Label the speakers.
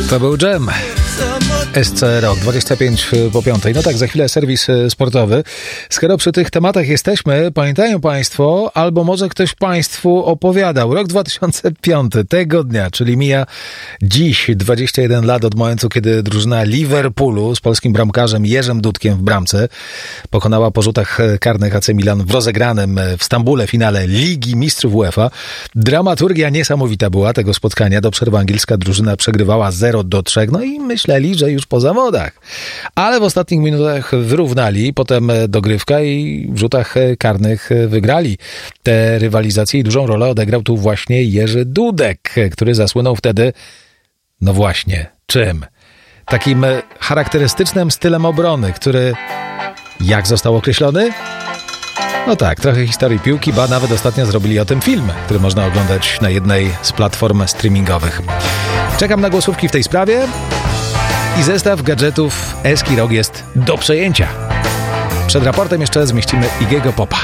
Speaker 1: To był Dżem. SC Rock, 25 po 5. No tak, za chwilę serwis sportowy. Skoro przy tych tematach jesteśmy, pamiętają Państwo, albo może ktoś Państwu opowiadał. Rok 2005, tego dnia, czyli mija dziś 21 lat od momentu, kiedy drużyna Liverpoolu z polskim bramkarzem Jerzym Dudkiem w bramce pokonała po rzutach karnych AC Milan w rozegranym w Stambule finale Ligi Mistrzów UEFA. Dramaturgia niesamowita była tego spotkania. Do przerwy angielska drużyna przegrywała 0-3, no i myśleli, że już po zawodach. Ale w ostatnich minutach wyrównali, potem dogrywka i w rzutach karnych wygrali tę rywalizację i dużą rolę odegrał tu właśnie Jerzy Dudek, który zasłynął wtedy, no właśnie, czym? Takim charakterystycznym stylem obrony, który jak został określony? No tak, trochę historii piłki, ba nawet ostatnio zrobili o tym film, który można oglądać na jednej z platform streamingowych. Czekam na głosówki w tej sprawie i zestaw gadżetów Eski Rock jest do przejęcia. Przed raportem jeszcze zmieścimy Iggy'ego Popa.